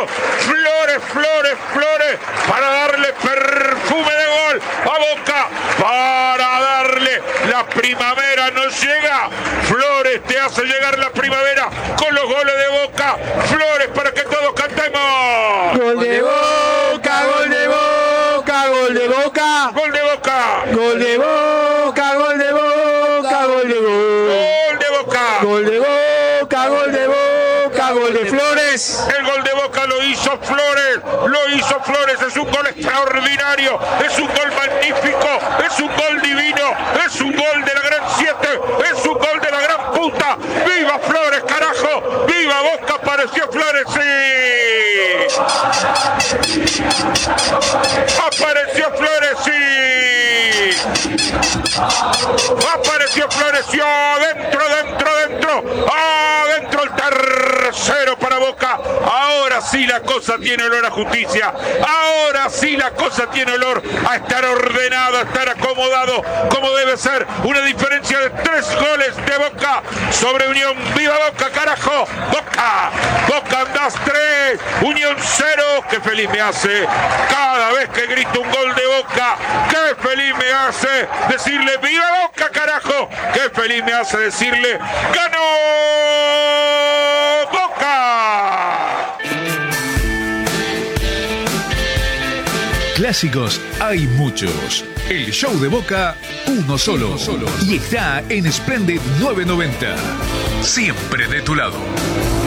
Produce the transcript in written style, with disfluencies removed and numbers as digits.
Flores, para darle perfume de gol a Boca, para darle la primavera. No llega, Flores te hace llegar la primavera con los goles de Boca. Flores, para que todos cantemos. Gol de Boca, gol de Boca, gol de Boca, Gol de Boca, gol de Boca, gol de Boca, gol de gol de Boca, gol de Boca, gol de Boca, gol de Flores. El gol de Boca lo hizo Flores, es un gol extraordinario, es un gol magnífico, es un gol divino, es un gol de la gran 7, es un gol de la gran puta. ¡Viva Flores, carajo! ¡Viva Boca! Apareció Flores, sí. Apareció Flores, sí. Apareció Flores, sí. Adentro el tercero para Boca. Ahora sí la cosa tiene olor a justicia. Ahora sí la cosa tiene olor a estar ordenado, a estar acomodado como debe ser. Una diferencia de 3 goles de Boca sobre Unión. ¡Viva Boca, carajo! Boca andás 3, Unión 0. ¡Qué feliz me hace cada vez que grito un gol de Boca! ¡Qué feliz me hace decirle ¡viva Boca, carajo! ¡Qué feliz me hace decirle ¡ganó Boca! Clásicos hay muchos. El show de Boca, uno solo. Y está en Splendid 990. Siempre de tu lado.